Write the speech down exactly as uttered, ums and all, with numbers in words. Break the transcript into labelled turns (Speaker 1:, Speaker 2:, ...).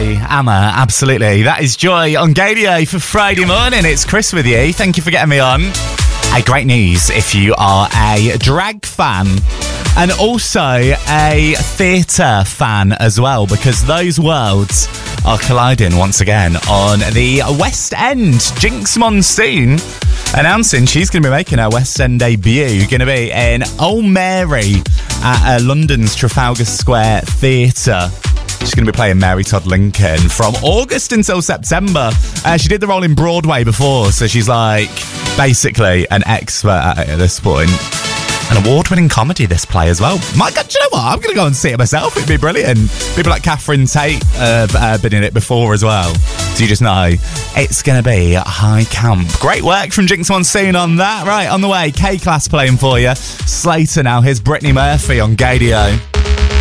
Speaker 1: am I, absolutely. That is Joy on Gadio for Friday morning. It's Chris with you. Thank you for getting me on. Hey, great news if you are a drag fan and also a theatre fan as well, because those worlds are colliding once again on the West End. Jinx Monsoon announcing she's going to be making her West End debut. Going to be in Old Mary at uh, London's Trafalgar Square Theatre. She's going to be playing Mary Todd Lincoln from August until September. Uh, she did the role in Broadway before, so she's like basically an expert at it at this point. An award-winning comedy, this play as well. My God, do you know what? I'm going to go and see it myself. It'd be brilliant. People like Catherine Tate have uh, been in it before as well. So you just know it's going to be high camp. Great work from Jinx Monsoon on that. Right, on the way, K-Class playing for you. Slater now. Here's Brittany Murphy on Gadio.